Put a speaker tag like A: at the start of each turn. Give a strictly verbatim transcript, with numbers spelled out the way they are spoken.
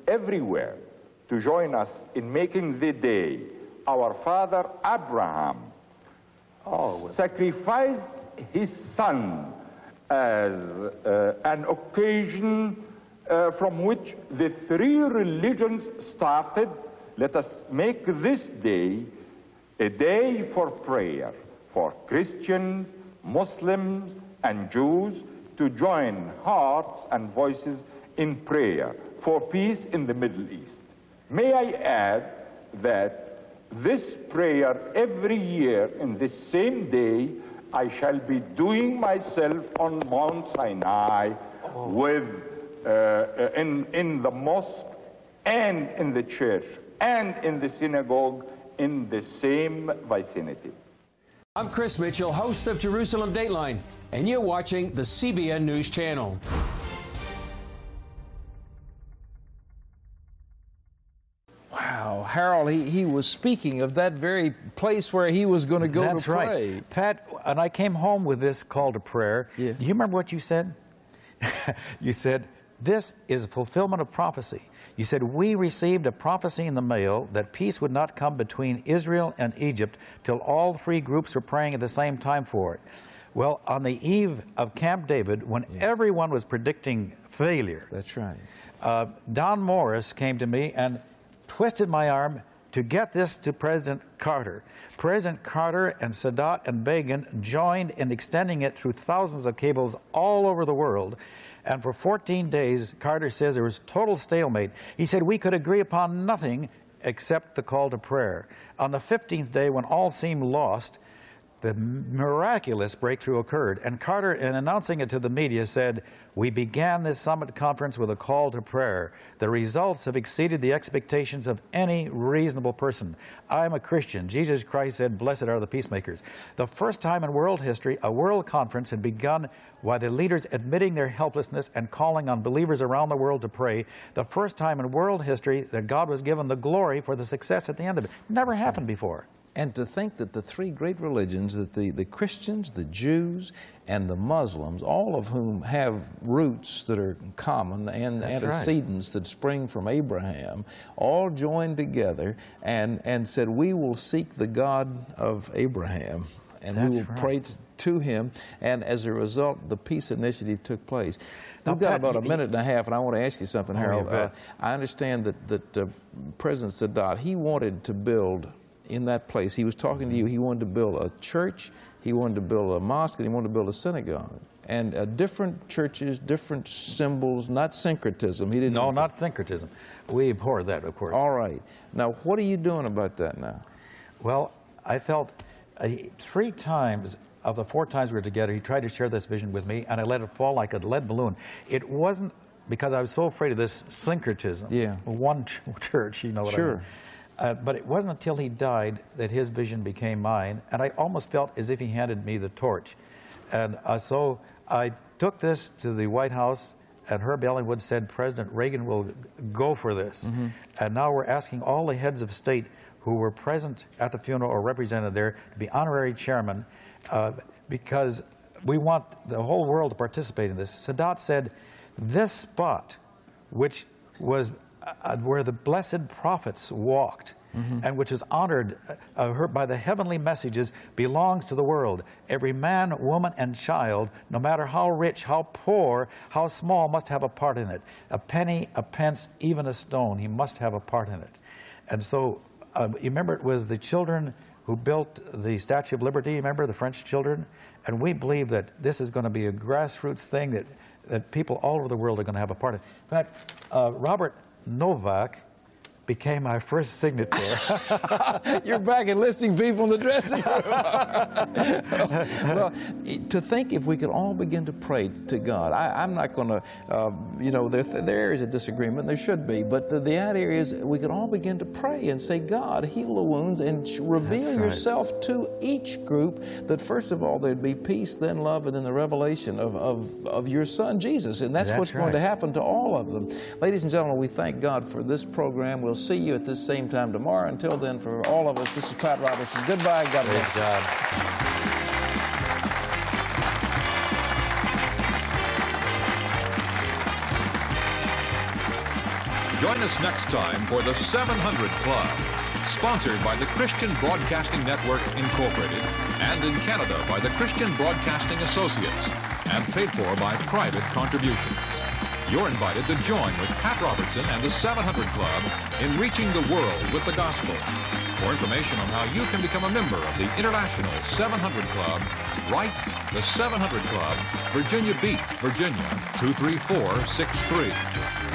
A: everywhere to join us in making the day our father Abraham oh, sacrificed his son as uh, an occasion uh, from which the three religions started. Let us make this day a day for prayer for Christians, Muslims, and Jews to join hearts and voices in prayer for peace in the Middle East. May I add that this prayer every year in this same day I shall be doing myself on Mount Sinai oh. with, uh, in, in the mosque and in the church and in the synagogue in the same vicinity.
B: I'm Chris Mitchell, host of Jerusalem Dateline, and you're watching the C B N News Channel.
C: Wow, Harold, he, he was speaking of that very place where he was going to go
D: That's
C: to pray.
D: Right. Pat, and I came home with this call to prayer.
C: Yeah.
D: Do you remember what you said? You said, this is a fulfillment of prophecy. You said, we received a prophecy in the mail that peace would not come between Israel and Egypt till all three groups were praying at the same time for it. Well, on the eve of Camp David, when yeah. everyone was predicting failure,
C: that's right.
D: Uh, Don Morris came to me and twisted my arm to get this to President Carter. President Carter and Sadat and Begin joined in extending it through thousands of cables all over the world. And for fourteen days, Carter says there was total stalemate. He said we could agree upon nothing except the call to prayer. On the fifteenth day, when all seemed lost, the miraculous breakthrough occurred. And Carter, in announcing it to the media, said, we began this summit conference with a call to prayer. The results have exceeded the expectations of any reasonable person. I'm a Christian. Jesus Christ said, blessed are the peacemakers. The first time in world history, a world conference had begun by the leaders admitting their helplessness and calling on believers around the world to pray. The first time in world history that God was given the glory for the success at the end of it. Never happened before.
C: And to think that the three great religions, that the, the Christians, the Jews, and the Muslims, all of whom have roots that are common and
D: That's
C: antecedents
D: right.
C: that spring from Abraham, all joined together and, and said, we will seek the God of Abraham, and
D: That's
C: we will
D: right.
C: pray to him. And as a result, the peace initiative took place.
D: Now,
C: We've got
D: Pat,
C: about a
D: he,
C: minute and a half, and I want to ask you something,
D: oh,
C: Harold.
D: You
C: uh, I understand that, that uh, President Sadat, he wanted to build in that place. He was talking to you. He wanted to build a church, he wanted to build a mosque, and he wanted to build a synagogue. And uh, different churches, different symbols, not syncretism. He didn't.
D: No, not syncretism. We abhor that, of course.
C: All right. Now, what are you doing about that now?
D: Well, I felt uh, three times of the four times we were together, he tried to share this vision with me, and I let it fall like a lead balloon. It wasn't because I was so afraid of this syncretism.
C: Yeah.
D: One ch church, you know what
C: sure.
D: I mean. Uh, but it wasn't until he died that his vision became mine, and I almost felt as if he handed me the torch. And uh, so I took this to the White House, and Herb Ellenwood said President Reagan will go for this. Mm-hmm. And now we're asking all the heads of state who were present at the funeral or represented there to be honorary chairman, uh, because we want the whole world to participate in this. Sadat said, this spot, which was Uh, where the blessed prophets walked, mm-hmm. and which is honored uh, her by the heavenly messages, belongs to the world. Every man, woman, and child, no matter how rich, how poor, how small, must have a part in it. A penny, a pence, even a stone, he must have a part in it. And so, uh, you remember it was the children who built the Statue of Liberty, remember, the French children? And we believe that this is going to be a grassroots thing that, that people all over the world are going to have a part in. In fact, uh, Robert Novak became my first signatory.
C: You're back enlisting people in the dressing room. Well, to think if we could all begin to pray to God. I, I'm not going to, uh, you know, there, there is a disagreement, there should be, but the, the idea is we could all begin to pray and say, God, heal the wounds and reveal
D: right.
C: yourself to each group, that first of all there'd be peace, then love, and then the revelation of, of, of your Son, Jesus. And that's,
D: that's
C: what's
D: right.
C: going to happen to all of them. Ladies and gentlemen, we thank God for this program. We'll see you at this same time tomorrow. Until then, for all of us, this is Pat Robertson. Goodbye. God bless.
D: Great job.
E: Join us next time for the seven hundred Club, sponsored by the Christian Broadcasting Network, Incorporated, and in Canada by the Christian Broadcasting Associates, and paid for by private contributions. You're invited to join with Pat Robertson and the seven hundred Club in reaching the world with the gospel. For information on how you can become a member of the International seven hundred Club, write the seven hundred Club, Virginia Beach, Virginia, two three four six three.